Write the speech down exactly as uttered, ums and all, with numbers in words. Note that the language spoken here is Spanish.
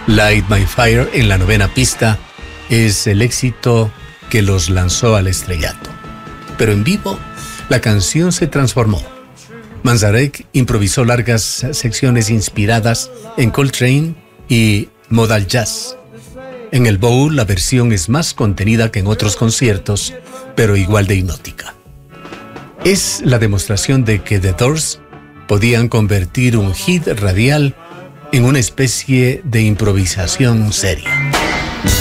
Light My Fire en la novena pista es el éxito que los lanzó al estrellato. Pero en vivo, la canción se transformó. Manzarek improvisó largas secciones inspiradas en Coltrane y modal jazz. En el bowl, la versión es más contenida que en otros conciertos, pero igual de hipnótica. Es la demostración de que The Doors podían convertir un hit radial en una especie de improvisación seria.